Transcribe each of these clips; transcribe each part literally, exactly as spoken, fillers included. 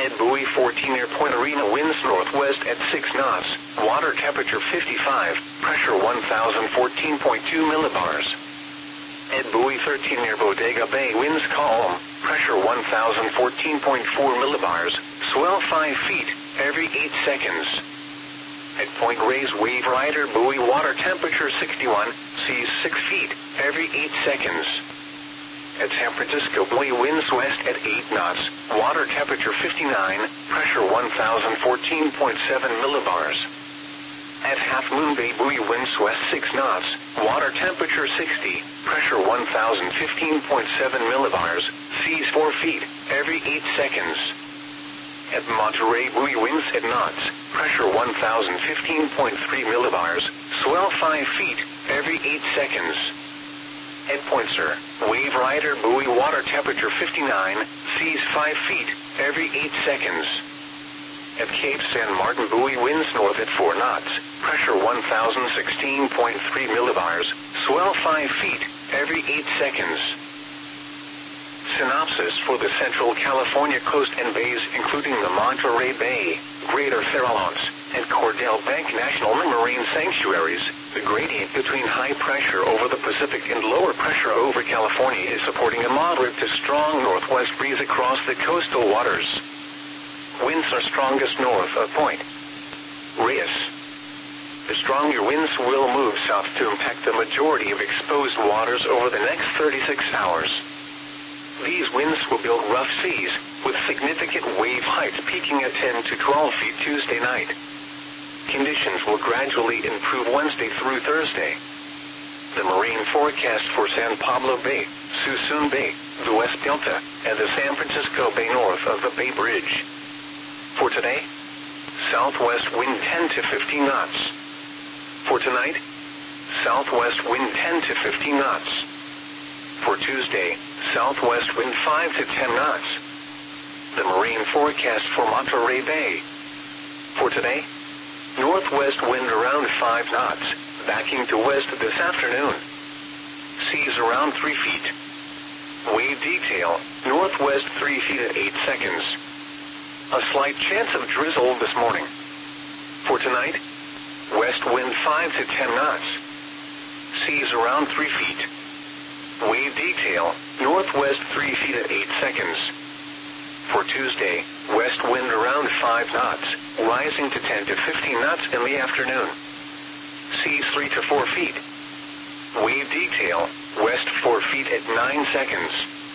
At buoy fourteen near Point Arena, winds northwest at six knots, water temperature fifty-five, pressure one thousand fourteen point two millibars. At buoy thirteen near Bodega Bay, winds calm, pressure one thousand fourteen point four millibars, swell five feet every eight seconds. At Point Reyes Wave Rider buoy, water temperature sixty-one, seas six feet every eight seconds. At San Francisco buoy, winds west at eight knots, water temperature fifty-nine, pressure one thousand fourteen point seven millibars. At Half Moon Bay buoy, winds west six knots, water temperature sixty, pressure one thousand fifteen point seven millibars, seas four feet every eight seconds. At Monterey buoy, winds at knots, pressure one thousand fifteen point three millibars, swell five feet every eight seconds. At Point Sur, Wave Rider buoy, water temperature fifty-nine, seas five feet every eight seconds. At Cape San Martin buoy, winds north at four knots, pressure one thousand sixteen point three millibars, swell five feet every eight seconds. Synopsis for the Central California coast and bays, including the Monterey Bay, Greater Farallones, and Cordell Bank National Marine Sanctuaries. The gradient between high pressure over the Pacific and lower pressure over California is supporting a moderate to strong northwest breeze across the coastal waters. Winds are strongest north of Point Reyes. The stronger winds will move south to impact the majority of exposed waters over the next thirty-six hours. These winds will build rough seas, with significant wave heights peaking at ten to twelve feet Tuesday night. Conditions will gradually improve Wednesday through Thursday. The marine forecast for San Pablo Bay, Suisun Bay, the West Delta, and the San Francisco Bay north of the Bay Bridge. For today, southwest wind ten to fifteen knots. For tonight, southwest wind ten to fifteen knots. For Tuesday, southwest wind five to ten knots. The marine forecast for Monterey Bay. For today, northwest wind around five knots, backing to west this afternoon. Seas around three feet. Wave detail, northwest three feet at eight seconds. A slight chance of drizzle this morning. For tonight, west wind five to ten knots. Seas around three feet. Wave detail, northwest three feet at eight seconds. For Tuesday, west wind around five knots, rising to ten to fifteen knots in the afternoon. Seas three to four feet. Wave detail, west four feet at nine seconds.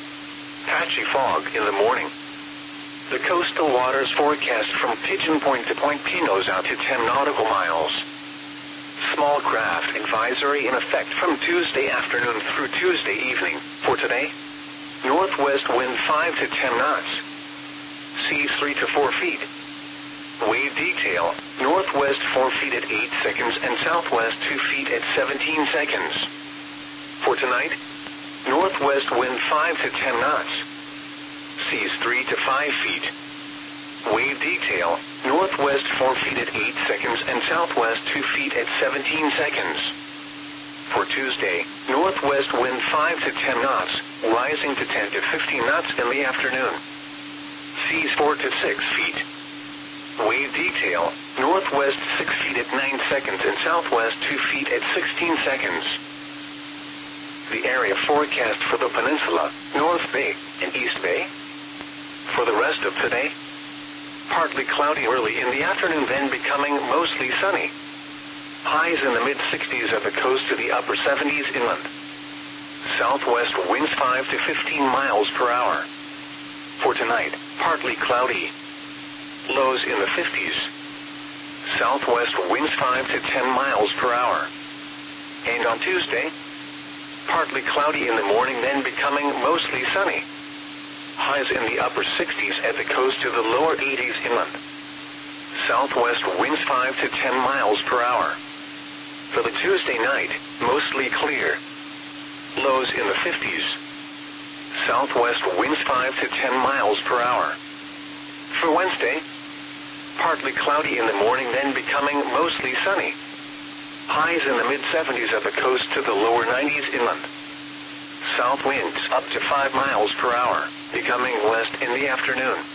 Patchy fog in the morning. The coastal waters forecast from Pigeon Point to Point Pinos out to ten nautical miles. Small craft advisory in effect from Tuesday afternoon through Tuesday evening. For today, northwest wind five to ten knots. Seas three to four feet. Wave detail, northwest four feet at eight seconds and southwest two feet at seventeen seconds. For tonight, northwest wind five to ten knots. Seas three to five feet. Wave detail, northwest four feet at eight seconds and southwest two feet at seventeen seconds. For Tuesday, northwest wind five to ten knots, rising to ten to fifteen knots in the afternoon. Seas four to six feet. Wave detail, northwest six feet at nine seconds and southwest two feet at sixteen seconds. The area forecast for the peninsula, North Bay and East Bay. For the rest of today, partly cloudy early in the afternoon, then becoming mostly sunny. Highs in the mid sixties at the coast to the upper seventies inland. Southwest winds five to fifteen miles per hour. For tonight, partly cloudy. Lows in the fifties. Southwest winds five to ten miles per hour. And on Tuesday, partly cloudy in the morning, then becoming mostly sunny. Highs in the upper sixties at the coast to the lower eighties inland. Southwest winds five to ten miles per hour. For the Tuesday night, mostly clear. Lows in the fifties. Southwest winds five to ten miles per hour. For Wednesday, partly cloudy in the morning, then becoming mostly sunny. Highs in the mid seventies at the coast to the lower nineties inland. South winds up to five miles per hour, becoming west in the afternoon.